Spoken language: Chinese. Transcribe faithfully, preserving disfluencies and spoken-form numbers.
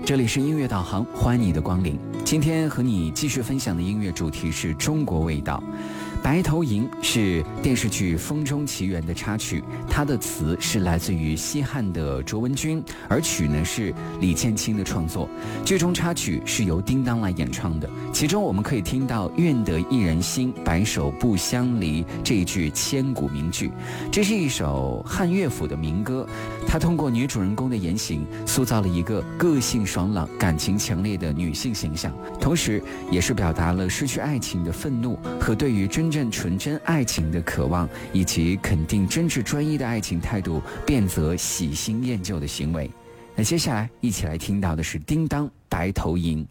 这里是音乐导航，欢迎你的光临。今天和你继续分享的音乐主题是中国味道。白头吟是电视剧《风中奇缘》的插曲，它的词是来自于西汉的卓文君，而曲呢是李建清的创作。剧中插曲是由叮当来演唱的，其中我们可以听到“愿得一人心，白首不相离”这一句千古名句。这是一首汉乐府的民歌，它通过女主人公的言行，塑造了一个个性爽朗、感情强烈的女性形象，同时也是表达了失去爱情的愤怒和对于真正纯真爱情的渴望，以及肯定真挚专一的爱情态度变则喜新厌旧的行为。那接下来一起来听到的是叮当白头吟。